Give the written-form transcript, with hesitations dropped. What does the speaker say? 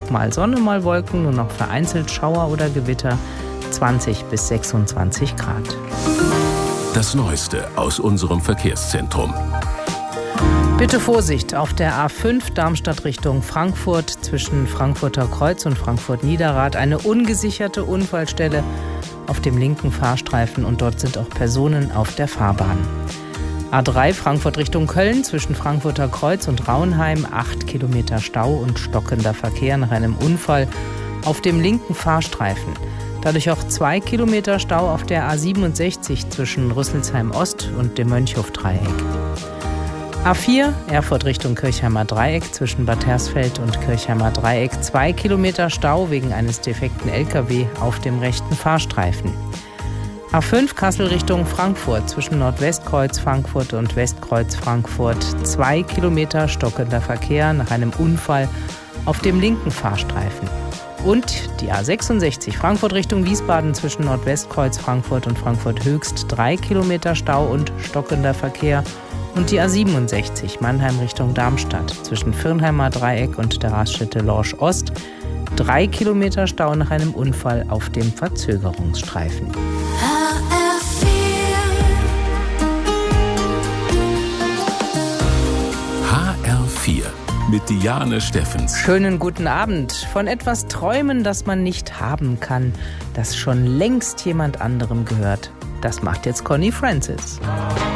mal Sonne, mal Wolken, nur noch vereinzelt Schauer oder Gewitter, 20 bis 26 Grad. Das Neueste aus unserem Verkehrszentrum. Bitte Vorsicht auf der A5 Darmstadt Richtung Frankfurt zwischen Frankfurter Kreuz und Frankfurt-Niederrad. Eine ungesicherte Unfallstelle auf dem linken Fahrstreifen und dort sind auch Personen auf der Fahrbahn. A3 Frankfurt Richtung Köln zwischen Frankfurter Kreuz und Rauenheim. 8 Kilometer Stau und stockender Verkehr nach einem Unfall auf dem linken Fahrstreifen. Dadurch auch 2 Kilometer Stau auf der A67 zwischen Rüsselsheim Ost und dem Mönchhof-Dreieck. A4 Erfurt Richtung Kirchheimer Dreieck zwischen Bad Hersfeld und Kirchheimer Dreieck. 2 Kilometer Stau wegen eines defekten LKW auf dem rechten Fahrstreifen. A5 Kassel Richtung Frankfurt zwischen Nordwestkreuz Frankfurt und Westkreuz Frankfurt. 2 Kilometer stockender Verkehr nach einem Unfall auf dem linken Fahrstreifen. Und die A66 Frankfurt Richtung Wiesbaden zwischen Nordwestkreuz Frankfurt und Frankfurt Höchst. 3 Kilometer Stau und stockender Verkehr. Und die A67 Mannheim Richtung Darmstadt zwischen Firnheimer Dreieck und der Raststätte Lorsch Ost. 3 Kilometer Stau nach einem Unfall auf dem Verzögerungsstreifen. HR4 mit Diane Steffens. Schönen guten Abend. Von etwas träumen, das man nicht haben kann, das schon längst jemand anderem gehört. Das macht jetzt Connie Francis.